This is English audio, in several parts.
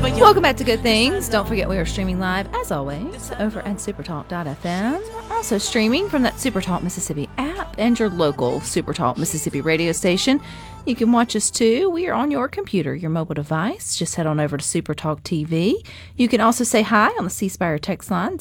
Welcome back to Good Things. Don't forget we are streaming live, as always, over at supertalk.fm. Also streaming from that Supertalk Mississippi app and your local Supertalk Mississippi radio station. You can watch us too. We are on your computer, your mobile device. Just head on over to Supertalk TV. You can also say hi on the C Spire text line,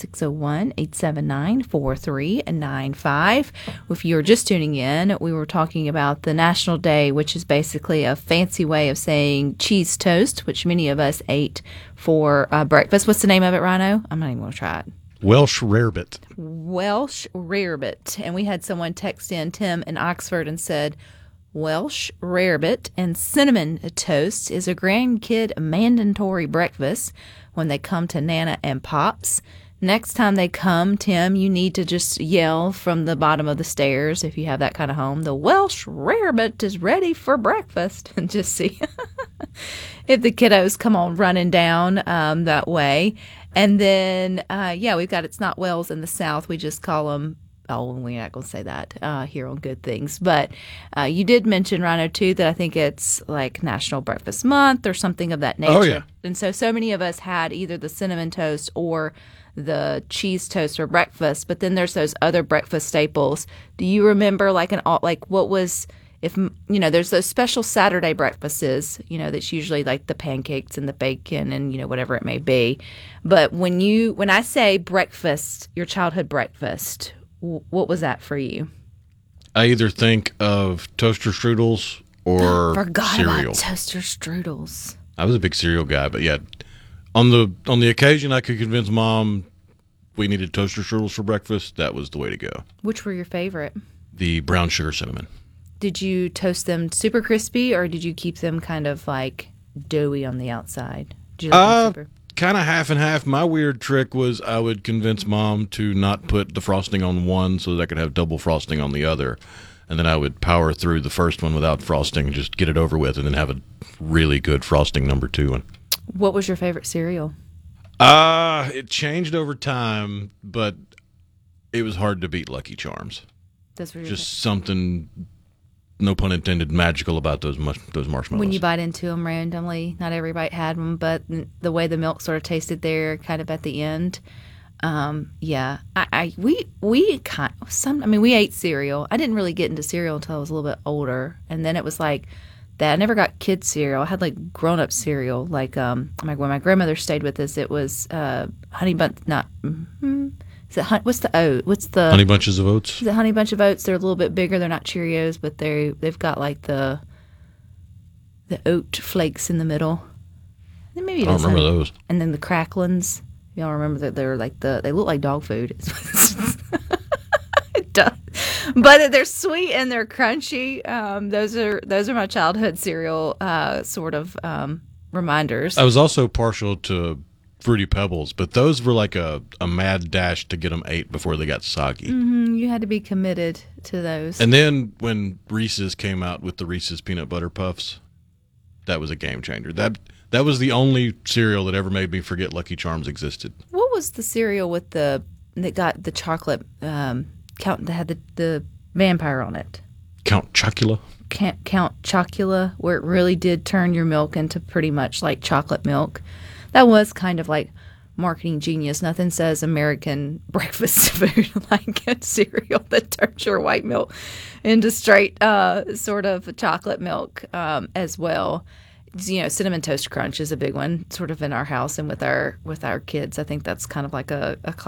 601-879-4395. If you're just tuning in, we were talking about the National Day, which is basically a fancy way of saying cheese toast, which many of us ate for breakfast. What's the name of it, Rhino? I'm not even going to try it. Welsh rarebit. Welsh rarebit. And we had someone text in, Tim in Oxford, and said, Welsh rarebit and cinnamon toast is a grandkid mandatory breakfast when they come to Nana and Pops. Next time they come, Tim, you need to just yell from the bottom of the stairs, if you have that kind of home, the Welsh rarebit is ready for breakfast, and just see if the kiddos come on running down that way. And then, we've got It's Not Wells in the South. We just call them, we're not going to say that here on Good Things. But you did mention, Rhino, too, that I think it's like National Breakfast Month or something of that nature. Oh, yeah. And so many of us had either the cinnamon toast or the cheese toast for breakfast. But then there's those other breakfast staples. Do you remember what was... there's those special Saturday breakfasts, that's usually like the pancakes and the bacon and, whatever it may be. But when I say breakfast, your childhood breakfast, what was that for you? I either think of toaster strudels or Forgot cereal. about toaster strudels. I was a big cereal guy, but yeah, on the occasion I could convince Mom we needed toaster strudels for breakfast, that was the way to go. Which were your favorite? The brown sugar cinnamon. Did you toast them super crispy, or did you keep them kind of like doughy on the outside? Did you like them super? Kind of half and half. My weird trick was I would convince Mom to not put the frosting on one so that I could have double frosting on the other. And then I would power through the first one without frosting, just get it over with, and then have a really good frosting number 2 one. What was your favorite cereal? It changed over time, but it was hard to beat Lucky Charms. That's what just something, no pun intended, magical about those marshmallows. When you bite into them randomly, not every bite had them, but the way the milk sort of tasted there, kind of at the end. We ate cereal. I didn't really get into cereal until I was a little bit older, and then it was like that. I never got kids cereal. I had like grown up cereal. Like when my grandmother stayed with us, it was Honey Bunch. What's the oat? What's the Honey Bunches of Oats? Is it Honey Bunch of Oats? They're a little bit bigger. They're not Cheerios, but they've got like the oat flakes in the middle. Maybe I don't remember those. And then the Cracklins. Y'all remember that they're like they look like dog food. It does. But they're sweet and they're crunchy. Those are my childhood cereal reminders. I was also partial to Fruity Pebbles, but those were like a mad dash to get them ate before they got soggy. Mm-hmm. You had to be committed to those. And then when Reese's came out with the Reese's Peanut Butter Puffs, that was a game changer. That was the only cereal that ever made me forget Lucky Charms existed. What was the cereal that got the chocolate count that had the vampire on it? Count Chocula? Count Chocula, where it really did turn your milk into pretty much like chocolate milk. That was kind of like marketing genius. Nothing says American breakfast food like a cereal that turns your white milk into straight sort of chocolate milk as well. Cinnamon Toast Crunch is a big one, sort of in our house and with our kids. I think that's kind of like a